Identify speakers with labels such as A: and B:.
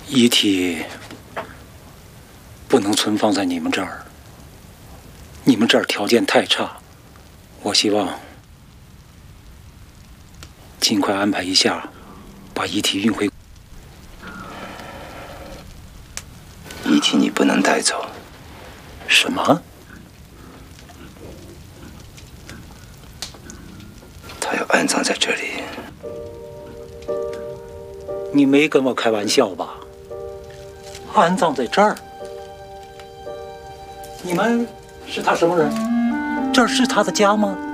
A: 遗体不能存放在你们这儿，你们这儿条件太差，我希望尽快安排一下，把遗体运回。
B: 遗体你不能带走。
A: 什么？
B: 他要安葬在这里。
A: 你没跟我开玩笑吧？安葬在这儿？你们是他什么人？这儿是他的家吗？